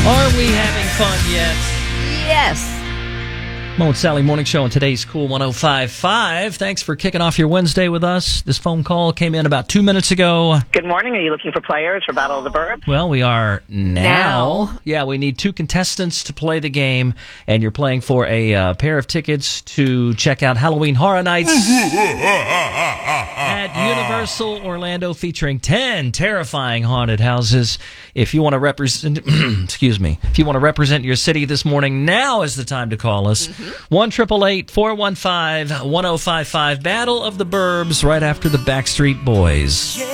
Are we having fun yet? Yes. Mo and Sally Morning Show on today's Cool 105.5. Thanks for kicking off your Wednesday with us. This phone call came in about 2 minutes ago. Good morning. Are you looking for players for Battle of the Burbs? Well, we are now. Yeah, we need 2 contestants to play the game, and you're playing for a pair of tickets to check out Halloween Horror Nights at Universal Orlando, featuring 10 terrifying haunted houses. If you want to represent, if you want to represent your city this morning, now is the time to call us. 1-888-415-1055. Battle of the Burbs, right after the Backstreet Boys.